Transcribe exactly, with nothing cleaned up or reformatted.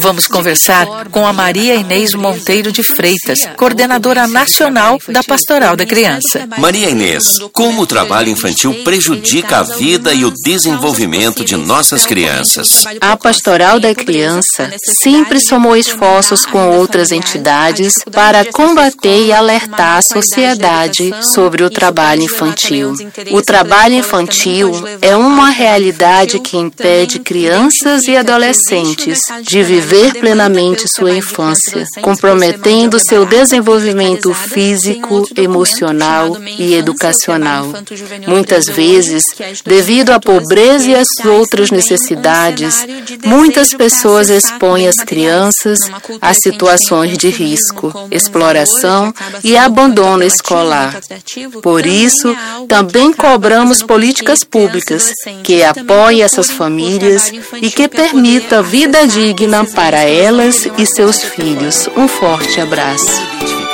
Vamos conversar com a Maria Inês Monteiro de Freitas, coordenadora nacional da Pastoral da Criança. Maria Inês, como o trabalho infantil prejudica a vida e o desenvolvimento de nossas crianças? A Pastoral da Criança sempre somou esforços com outras entidades para combater e alertar a sociedade sobre o trabalho infantil. O trabalho infantil é uma realidade que impede crianças e adolescentes de viver plenamente sua infância, comprometendo seu desenvolvimento físico, emocional e educacional. Muitas vezes, devido à pobreza e às outras necessidades, muitas pessoas expõem as crianças a situações de risco, exploração e abandono escolar. Por isso, também cobramos políticas públicas que apoiem essas famílias e que permitam vida digna para elas e seus filhos. Um forte abraço.